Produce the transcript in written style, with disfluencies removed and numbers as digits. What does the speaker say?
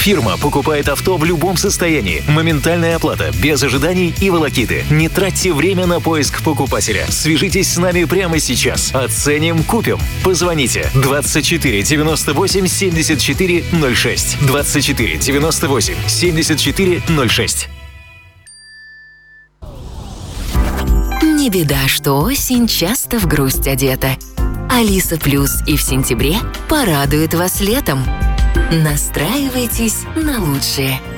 Фирма покупает авто в любом состоянии. Моментальная оплата, без ожиданий и волокиты. Не тратьте время на поиск покупателя. Свяжитесь с нами прямо сейчас. Оценим, купим. Позвоните 24 98 74 06. 24 98 74 06. Не беда, что осень часто в грусть одета. Алиса Плюс и в сентябре порадует вас летом. Настраивайтесь на лучшее.